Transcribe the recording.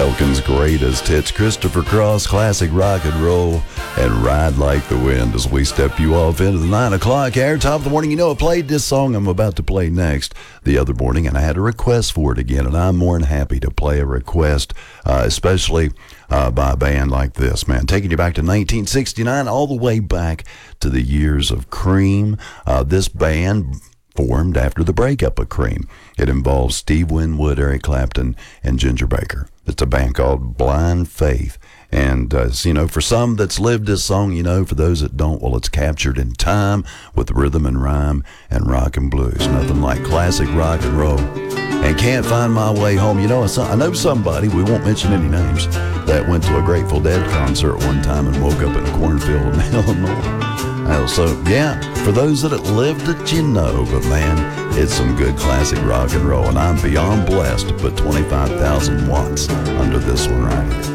Elkin's greatest hits, Christopher Cross, classic rock and roll, and Ride Like the Wind as we step you off into the 9 o'clock hour. Top of the morning. You know, I played this song I'm about to play next the other morning, and I had a request for it again, and I'm more than happy to play a request, especially by a band like this, man. Taking you back to 1969, all the way back to the years of Cream. This band formed after the breakup of Cream. It involves Steve Winwood, Eric Clapton, and Ginger Baker. It's a band called Blind Faith. And, you know, for some that's lived this song, you know, for those that don't, well, it's captured in time with rhythm and rhyme and rock and blues. Nothing like classic rock and roll. And Can't Find My Way Home. You know, I know somebody, we won't mention any names, that went to a Grateful Dead concert one time and woke up in a cornfield in Illinois. So, yeah, for those that have lived it, you know, but man, it's some good classic rock and roll, and I'm beyond blessed to put 25,000 watts under this one right here.